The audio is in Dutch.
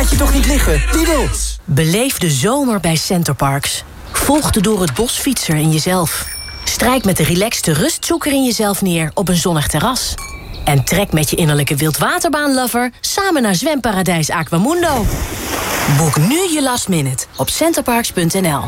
Laat je toch niet liggen, Lidl. Beleef de zomer bij Centerparks. Volg de door het bos fietser in jezelf. Strijk met de relaxte rustzoeker in jezelf neer op een zonnig terras. En trek met je innerlijke wildwaterbaanlover samen naar zwemparadijs Aquamundo. Boek nu je last minute op centerparks.nl.